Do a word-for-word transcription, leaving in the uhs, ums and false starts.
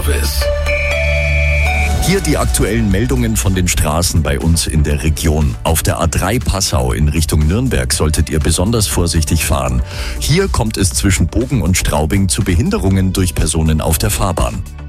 Hier die aktuellen Meldungen von den Straßen bei uns in der Region. Auf der A drei Passau in Richtung Nürnberg solltet ihr besonders vorsichtig fahren. Hier kommt es zwischen Bogen und Straubing zu Behinderungen durch Personen auf der Fahrbahn.